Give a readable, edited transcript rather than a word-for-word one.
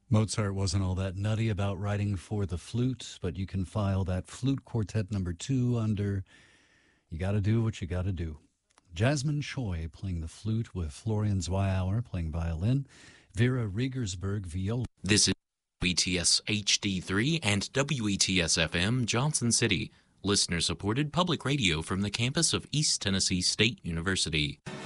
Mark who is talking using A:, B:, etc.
A: Mozart wasn't all that nutty about writing for the flute, but you can file that flute quartet number 2 under You Gotta Do What You Gotta Do. Jasmine Choi playing the flute with Florian Zweiauer playing violin, Vera Riegersberg viola.
B: This is WETS HD3 and WETS FM Johnson City, listener-supported public radio from the campus of East Tennessee State University.